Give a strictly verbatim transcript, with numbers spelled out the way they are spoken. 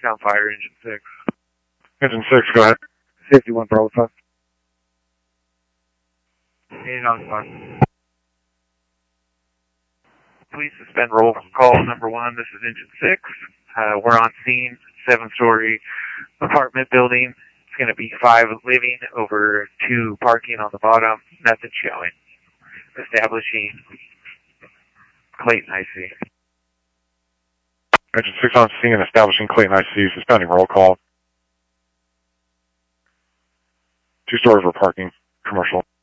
Sound Fire, Engine six. Engine six, go ahead. fifty-one Bravo five. Engine on spot. Please suspend roll from call number one. This is Engine six. Uh, we're on scene, seven-story apartment building. It's going to be five living over two parking on the bottom. Nothing showing. Establishing Clayton I C. Engine six on scene, establishing Clayton I C, suspending roll call. Two stories for parking, commercial.